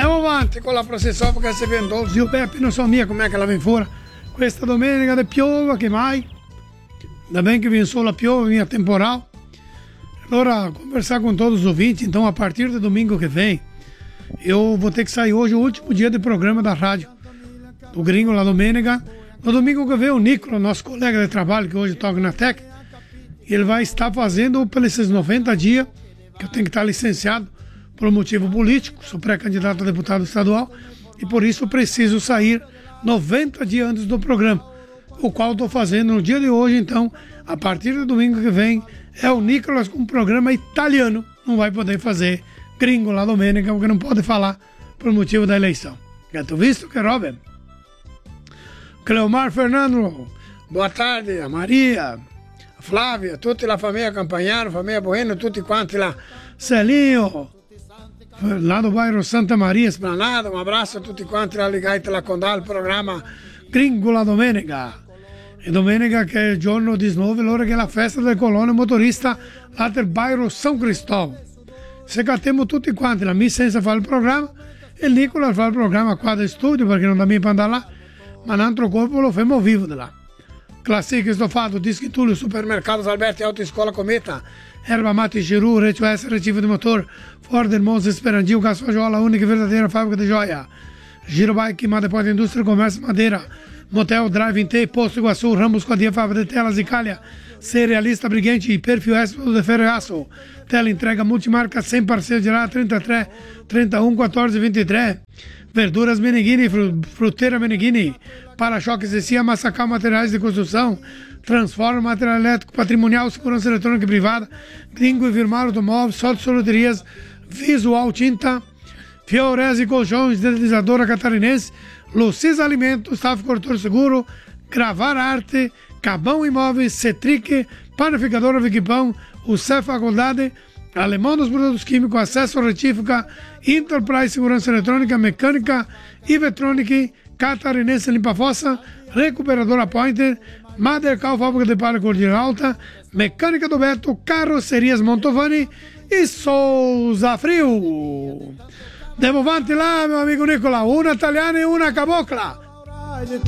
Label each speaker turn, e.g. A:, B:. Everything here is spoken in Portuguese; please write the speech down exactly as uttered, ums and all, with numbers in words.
A: Andiamo avanti con la processione perché si vende. Zio Peppe non so mia com'è che la viene fuori. Questa domenica de piova che mai. Ainda bem que vem solo a piova, vinha temporal. Allora, conversar com todos os ouvintes, então a partir do domingo que vem, eu vou ter que sair hoje, o último dia de programa da rádio, do Gringo lá do Domenica. No domingo que vem o Nicolas, nosso colega de trabalho, que hoje toca na Tec, ele vai estar fazendo por esses noventa dias, que eu tenho que estar licenciado por um motivo político, sou pré-candidato a deputado estadual, e por isso eu preciso sair noventa dias antes do programa, o qual estou fazendo no dia de hoje. Então, a partir do domingo que vem, é o Nicolas com um programa italiano, não vai poder fazer Gringo lá do Domenica, porque não pode falar por motivo da eleição. Já tu visto que, Robert? Cleomar Fernando, boa tarde, a Maria, a Flávia, tutta a família Campagnano, família Bueno, tutti quanti lá, Celinho, lá do bairro Santa Maria Esplanada, um abraço a tutti quanti lá ligati alla Condal, programma Gringo la Domenica. E domenica che è il giorno di nove, l'ora che è la festa del colonna motorista là del bairro São Cristóvão. Se cattiamo tutti quanti, la mia senza fare il programma, e il Nicola fa il programma qua del studio perché non da me per andare là, ma un altro corpo lo fermo vivo di là. Classiche sto fatto, dischi Tullio, supermercato Alberti, autoscola Cometa, Erba Mati Giroux, Recio S, Recife de Motor, Ford Hermoso, Esperandinho, Casfajola, única e verdadeira fábrica de joia. Giro Bike, Madeport Indústria, Comércio Madeira, Motel Drive-In T, Posto Iguaçu, Ramos Codia, Fábrica de Telas Icália, Cerealista Briguente, Perfil S, de Ferro e Aço, Tela entrega multimarca, sem parceiro de lá, trinta e três, trinta e um, quatorze, vinte e três. Verduras Meneghini, Fruteira Meneghini, Para-choques e Cia, Massacal Materiais de Construção, Transforma Material Elétrico, Patrimonial, Segurança Eletrônica e Privada, Gringo e Virmar Automóveis, Solto Soluterias, Visual Tinta, Fiorese Colchões, Deslizadora Catarinense, Lucis Alimentos, Staff Corretor Seguro, Gravar Arte, Cabão Imóveis, Cetric, Panificadora Viquipão, o C E F Faculdade, Alemão dos Produtos Químicos, Acesso Retífica, Enterprise Segurança Eletrônica, Mecânica, Ivetronic, Catarinense Limpa Fossa, Recuperadora Pointer, Madercal Fábrica de Palha Cordilheira Alta, Mecânica do Beto, Carrocerias Montovani e Souza Frio. Andiamo avanti là, meu amigo Nicola, una italiana e una cabocla.